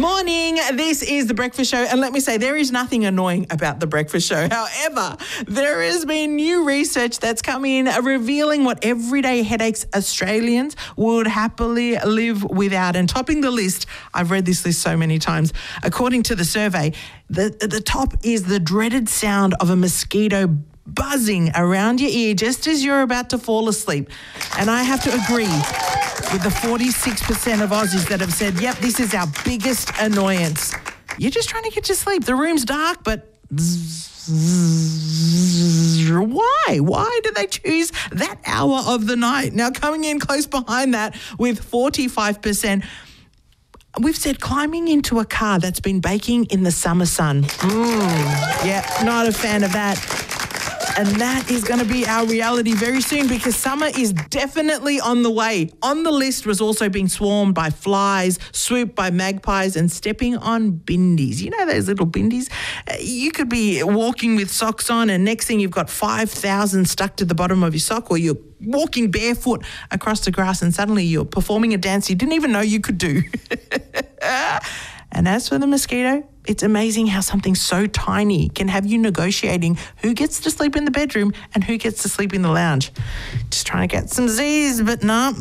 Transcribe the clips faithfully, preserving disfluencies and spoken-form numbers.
Morning, this is The Breakfast Show, and let me say, there is nothing annoying about The Breakfast Show. However, there has been new research that's come in revealing what everyday headaches Australians would happily live without. And topping the list, I've read this list so many times, according to the survey, the, the top is the dreaded sound of a mosquito buzzing around your ear just as you're about to fall asleep. And I have to agree with the forty-six percent of Aussies that have said, yep, this is our biggest annoyance. You're just trying to get to sleep. The room's dark, but why? Why do they choose that hour of the night? Now, coming in close behind that with forty-five percent, we've said climbing into a car that's been baking in the summer sun. Mm, yeah, not a fan of that. And that is going to be our reality very soon because summer is definitely on the way. On the list was also being swarmed by flies, swooped by magpies and stepping on bindies. You know those little bindies? Uh, you could be walking with socks on and next thing you've got five thousand stuck to the bottom of your sock, or you're walking barefoot across the grass and suddenly you're performing a dance you didn't even know you could do. And as for the mosquito, it's amazing how something so tiny can have you negotiating who gets to sleep in the bedroom and who gets to sleep in the lounge. Just trying to get some Z's, but no.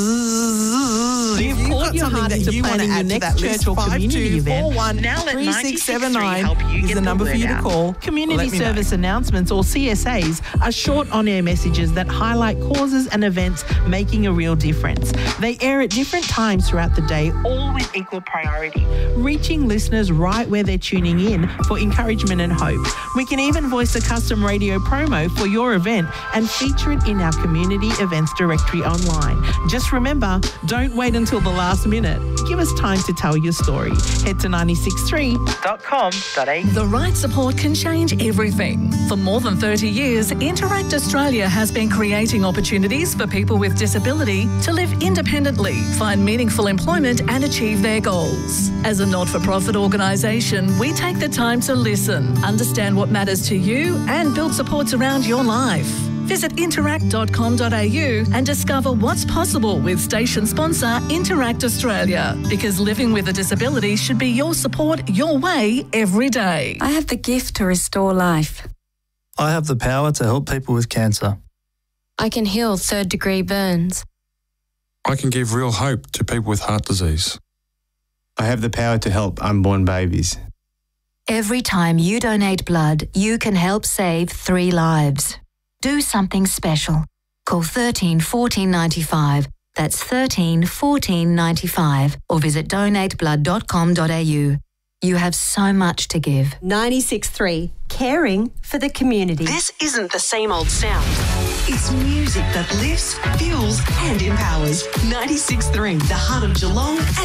Nah. You've poured your heart into you planning your next church or community event. Now let three six seven nine is the number for you to call. Community service announcements, or C S As, are short on-air messages that highlight causes and events making a real difference. They air at different times throughout the day, all with equal priority, reaching listeners right where they're tuning in for encouragement and hope. We can even voice a custom radio promo for your event and feature it in our community events directory online. Just remember, don't wait until the last minute. Give us time to tell your story. Head to nine six three dot com dot a u. The right support can change everything. For more than thirty years, Interact Australia has been creating opportunities for people with disability to live independently, find meaningful employment and achieve their goals. As a not-for-profit organisation, we take the time to listen, understand what matters to you and build supports around your life. Visit interact dot com dot a u and discover what's possible with station sponsor Interact Australia. Because living with a disability should be your support your way every day. I have the gift to restore life. I have the power to help people with cancer. I can heal third-degree burns. I can give real hope to people with heart disease. I have the power to help unborn babies. Every time you donate blood, you can help save three lives. Do something special. Call thirteen fourteen ninety-five. That's thirteen fourteen ninety-five. Or visit donate blood dot com dot a u. You have so much to give. ninety-six point three, caring for the community. This isn't the same old sound. It's music that lifts, fuels and empowers. ninety-six point three, the heart of Geelong and